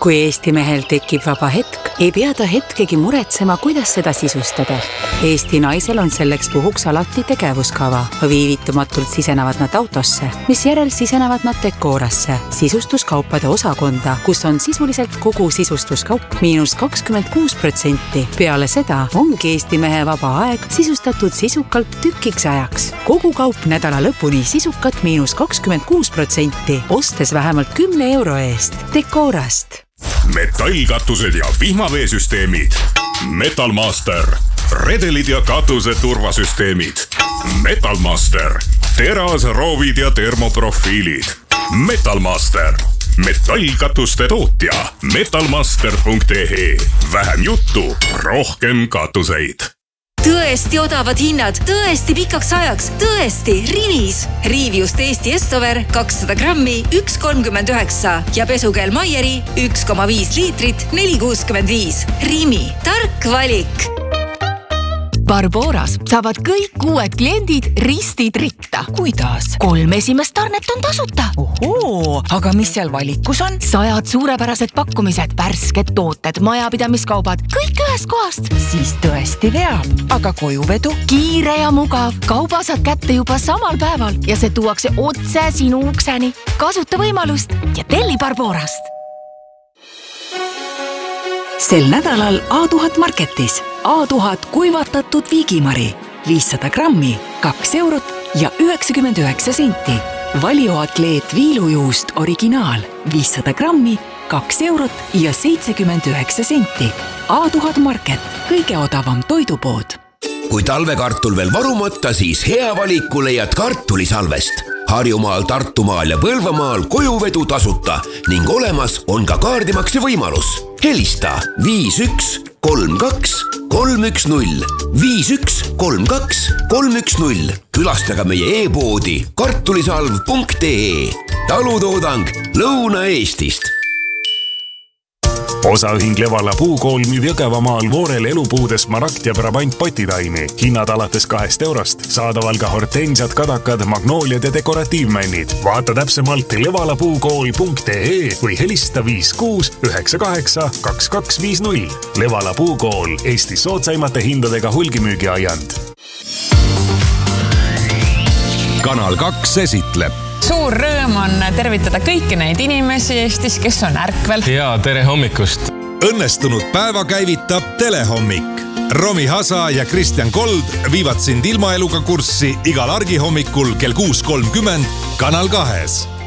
Kui Eesti mehel tekib vaba hetk, ei pea ta hetkegi muretsema, kuidas seda sisustada. Eesti naisel on selleks puhuks alati tegevuskava. Viivitumatult sisenevad nad autosse, mis järel sisenevad nad Decorasse, sisustuskaupade osakonda, kus on sisuliselt kogu sisustuskaup -26%. Peale seda ongi Eesti mehe vaba aeg sisustatud sisukalt tükiks ajaks. Kogu kaup nädala lõpuni sisukat -26%, ostes vähemalt 10 euro eest. Decorast. Metallkatused ja vihmaveesüsteemid. Metalmaster. Redelid ja katuse turvasüsteemid. Metalmaster. Terasroovid ja termoprofiilid. Metalmaster. Metallkatuste tootja. Metalmaster.ee. Vähem juttu, rohkem katuseid. Tõesti odavad hinnad, tõesti pikaks ajaks, tõesti Rivis. Riiv just Eesti Estover 200 grammi 1,39 ja pesukeel Maieri 1,5 liitrit 4,65. Rimi, tark valik. Barboras saavad kõik uued kliendid ristid ritta. Kuidas? 3 esimest tarnet on tasuta. Ohoo, aga mis seal valikus on? 100 suurepärased pakkumised, värsked tooted, majapidamiskaubad, kõik ühest kohast. Siis tõesti veab. Aga kojuvedu? Kiire ja mugav. Kauba saad kätte juba samal päeval ja see tuuakse otse sinu ukseni. Kasuta võimalust ja telli Barborast. Sel nädalal A1000 Marketis A1000 kuivatatud viigimari 500 grammi 2 eurot ja 99 senti. Valio Atleet viilujuust originaal 500 grammi 2 eurot ja 79 senti. A1000 Market, kõige odavam toidupood. Kui talvekartul veel varumata, siis hea valiku leiad kartulisalvest. Harjumaal, Tartumaal ja Põlvamaal kojuvedu tasuta ning olemas on ka kaardimakse võimalus. Helista 51 32 310 51 32 310. Külastaga meie e-poodi kartulisalv.ee. Talutoodang Lõuna-Eestist. Osaühing Levala puukool müüb Jõgevamaal Voorel elupuudes marakt ja brabant potitaimi. Hinnad alates 2 eurost. Saadaval ka hortensiad, kadakad, magnooliad ja dekoratiivmännid. Vaata täpsemalt levalapuukool.ee või helista 56 98 2250. Levala puukool, Eestis soodsaimate hindadega hulgimüügiajand. Kanal 2 esitleb. Suur rõõm on tervitada kõiki neid inimesi Eestis, kes on ärkvel. Ja tere hommikust. Õnnestunud päeva käivitab Telehommik. Romi Hasa ja Kristjan Kold viivad sind ilmaeluga kurssi igal argihommikul kell 6.30 Kanal 2.